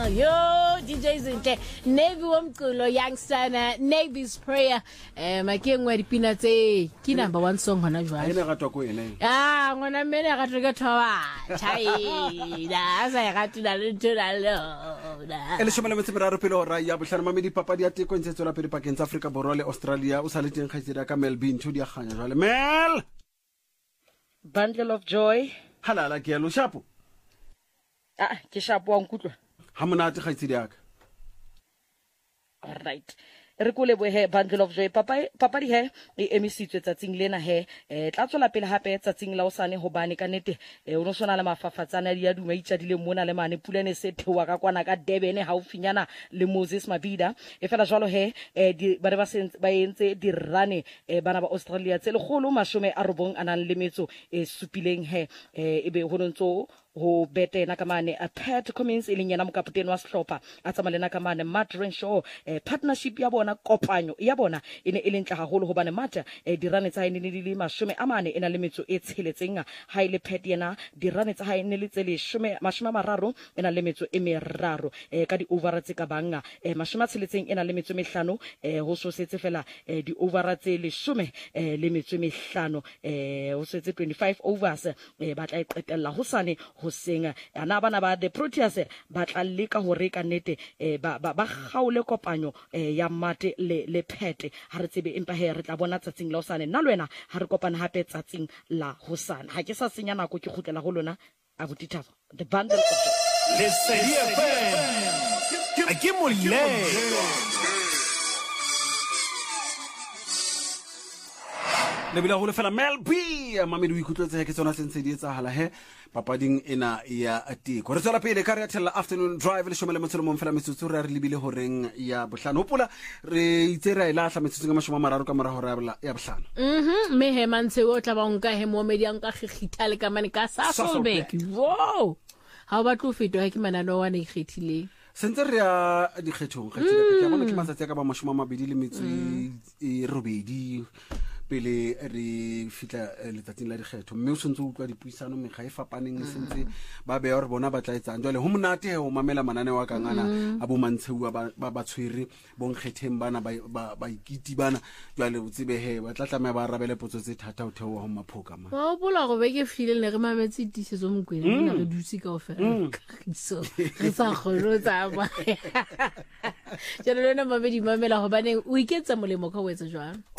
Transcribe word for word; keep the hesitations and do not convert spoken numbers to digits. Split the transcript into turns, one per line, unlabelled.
Yo, D J Zinhle, Navy womculo youngster na Navy's prayer. Eh make ngwa dipina tse ke number one song hona jwale.
Ene ga twa ene.
Ah, ngwana mene ga twa ke thoba. Chai. Da sa ga twa le tla lo. Da.
Ele shomela metse meraro pele hora ya bohlano mamedi papadi ya teko ntse tswela pele pakeng tsa Afrika Borwa le Australia o sa le teng khaitsedi ka Melbourne thu di a ganya jwale. Mel.
Bundle of joy.
Halala ke lo shapo.
Ah, ke shapo wa nkutlwa.
Ha monate khaitsedi ya ka.
All right. Re go le bohe bundle of joy papa papa di he e emisitswe tsatsing lena he eh tla tswela pele hape tsatsing la osane hobane ka nete e o no sona le mafafatsana di ya duma itsadile mona le mane pulane se thewa ka kwana ka Durban ha o finyana le Moses Mabida e fela jwalo he eh di ba re ba sentse ba entse di rane e bana ba Australia tse le golo mashome a robong anang le metso e supileng he e be ho ntso ho bete na kamane a Pat Cummins e leng yena mokapotene wa sehlopha a tsamale na kamane Matt Renshaw eh, partnership ya bona kopanyo ya bona ene e lentla haholo hobane Matt eh, dirane tsa ene le le mashome a mane ena le metso e tsheletseng ha ile Pat yena dirane tsa ha ene le tsele shome mashome mararo ena le metso e meraro eh, ka di over tse ka banga eh, mashome a tsheletseng ena le metso mehlano eh, ho so setse fela eh, di over tse le shome eh, le metso mehlano eh, ho setse twenty-five overs eh, ba tla iqetella ho sane ho senga ana bana ba the Proteas ba tla leka ho reka nete eh, ba ba gaule kopanyo eh, ya Mate le le Phete ha re tsebe empa he re tla bona tsatsing la hosane nna lwena ha re kopana hape tsatsing la hosane ha ke sa senya nako ke khutlela ho lona a botitaba the bundle of
le serie a ke moleng
le bila go le fela Mel B mamedi o ikutlwetse ke tsona sentse di etsahala he papading ena ya atiko re tsela pele ka re tella afternoon drive le shomela motselo mo fela metsotso re re libile horeng ya bohlano hopola re itse ra ila hla metsotso ga mashoma mararo ka mora hora ya bohlano
Mhm me he mantse o tla ba nka he mo medi ang ka gigitale ka mane ka Sasolburg. Wow. Ha ba tlo fetwa ke manano wa ne ikgethileng
sentse re ya dikgethong kgatsile ke bona ke matsatsi ka ba mashoma mabedi le metso e robedi pele re fitla letsatsing la dikgetho mme o sentse o utlwa dipuisano mekga e fapaneng sentse ba be hore bona ba tla etsang jwale ho monate ho mamela manane wa kangana a bo mantsheu ba ba tshwere bo nkgetheng bana ba ikiti bana jwale o tsebe he ba tla tlamela ba rabele potso tse thata ho theoha ho maphoka ma
ba bola go be ke file ne re mametse disezo mokwena nna re dutse ka ofela so re sa kholo tsa ba jalo lena mamedi mamela hobane o iketsa molemo ka o etsa jwang